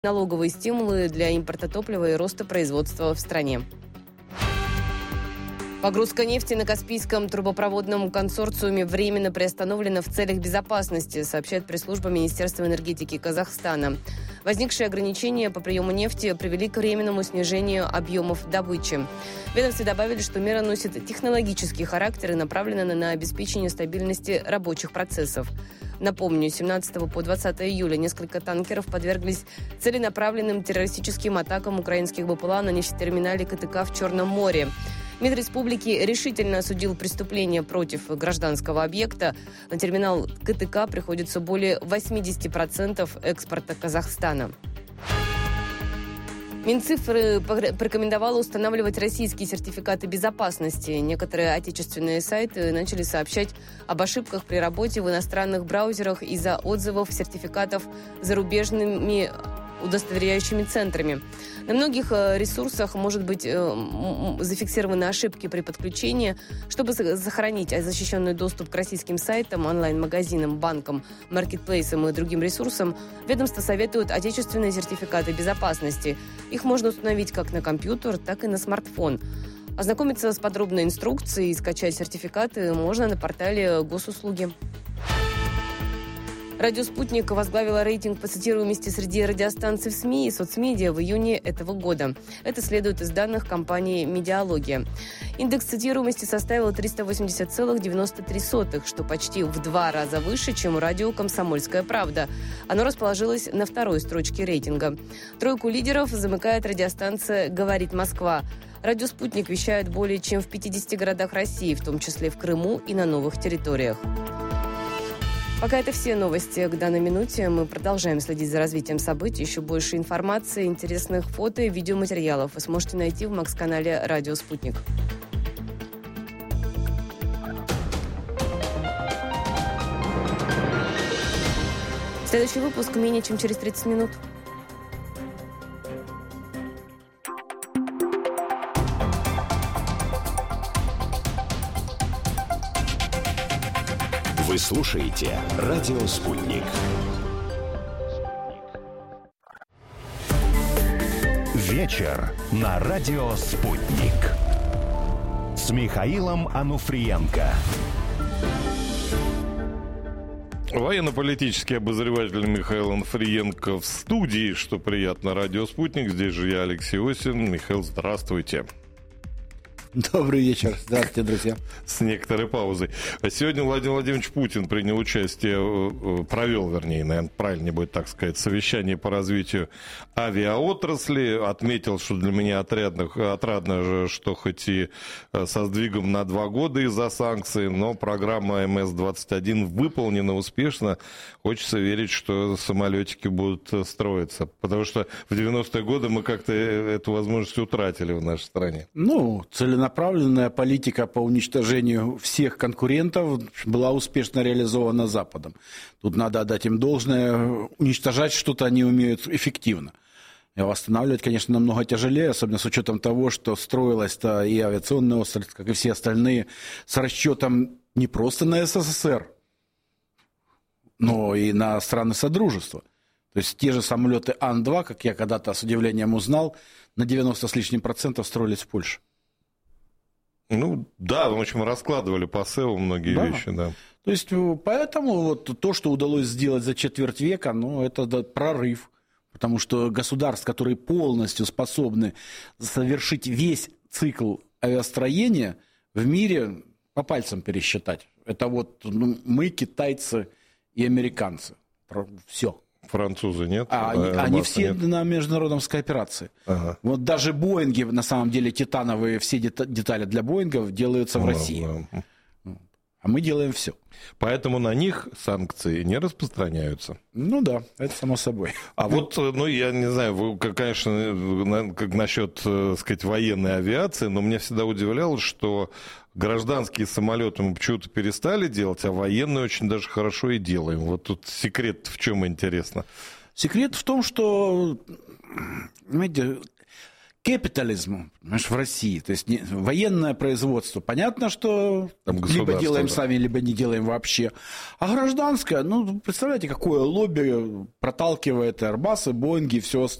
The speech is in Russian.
налоговые стимулы для импорта топлива и роста производства в стране. Погрузка нефти на Каспийском трубопроводном консорциуме временно приостановлена в целях безопасности, сообщает пресс-служба Министерства энергетики Казахстана. Возникшие ограничения по приему нефти привели к временному снижению объемов добычи. В ведомстве добавили, что мера носит технологический характер и направлена на обеспечение стабильности рабочих процессов. Напомню, с 17 по 20 июля несколько танкеров подверглись целенаправленным террористическим атакам украинских БПЛА на нефтетерминале КТК в Черном море. МИД республики решительно осудил преступления против гражданского объекта. На терминал КТК приходится более 80% экспорта Казахстана. Минцифры порекомендовала устанавливать российские сертификаты безопасности. Некоторые отечественные сайты начали сообщать об ошибках при работе в иностранных браузерах из-за отзывов сертификатов зарубежными удостоверяющими центрами. На многих ресурсах может быть зафиксированы ошибки при подключении. Чтобы сохранить защищенный доступ к российским сайтам, онлайн-магазинам, банкам, маркетплейсам и другим ресурсам, ведомство советует отечественные сертификаты безопасности. Их можно установить как на компьютер, так и на смартфон. Ознакомиться с подробной инструкцией и скачать сертификаты можно на портале Госуслуги. Радио «Спутник» возглавила рейтинг по цитируемости среди радиостанций в СМИ и соцмедиа в июне этого года. Это следует из данных компании «Медиалогия». Индекс цитируемости составил 380,93, что почти в 2 раза выше, чем у радио «Комсомольская правда». Оно расположилось на второй строчке рейтинга. Тройку лидеров замыкает радиостанция «Говорит Москва». Радио «Спутник» вещает более чем в 50 городах России, в том числе в Крыму и на новых территориях. Пока это все новости к данной минуте. Мы продолжаем следить за развитием событий. Еще больше информации, интересных фото и видеоматериалов вы сможете найти в Макс-канале «Радио Спутник». Следующий выпуск менее чем через 30 минут. Вы слушаете «Радио Спутник». Вечер на «Радио Спутник» с Михаилом Ануфриенко. Военно-политический обозреватель Михаил Ануфриенко в студии, что приятно, «Радио Спутник». Здесь же я, Алексей Осин. Михаил, здравствуйте. Добрый вечер. Здравствуйте, друзья. С некоторой паузой. Сегодня Владимир Владимирович Путин провел, наверное, правильнее будет так сказать, совещание по развитию авиаотрасли. Отметил, что для меня отрадно, что хоть и со сдвигом на 2 года из-за санкций, но программа МС-21 выполнена успешно. Хочется верить, что самолетики будут строиться. Потому что в 90-е годы мы как-то эту возможность утратили в нашей стране. Целенаправленная политика по уничтожению всех конкурентов была успешно реализована Западом. Тут надо отдать им должное. Уничтожать что-то они умеют эффективно. И восстанавливать, конечно, намного тяжелее, особенно с учетом того, что строилась-то и авиационная отрасль, как и все остальные, с расчетом не просто на СССР, но и на страны Содружества. То есть те же самолеты Ан-2, как я когда-то с удивлением узнал, на 90 с лишним процентов строились в Польше. Ну, да, в общем, раскладывали по СЭУ многие вещи, да. То есть, поэтому вот то, что удалось сделать за четверть века, это прорыв. Потому что государств, которые полностью способны совершить весь цикл авиастроения, в мире по пальцам пересчитать. Это мы, китайцы и американцы. Все. Французы нет? Они все нет. На международном кооперации. Ага. Вот даже Боинги, на самом деле, титановые все детали для Боингов делаются в России. Да. А мы делаем все. Поэтому на них санкции не распространяются. Ну да, это само собой. А вот, я не знаю, конечно, как насчет, сказать, военной авиации, но меня всегда удивляло, что гражданские самолеты мы почему-то перестали делать, а военные очень даже хорошо и делаем. Вот тут секрет в чем, интересно? Секрет в том, что, понимаете, капитализму, понимаешь, в России. То есть военное производство. Понятно, что либо делаем сами, либо не делаем вообще. А гражданское, представляете, какое лобби проталкивает Airbus, Боинги и все остальное.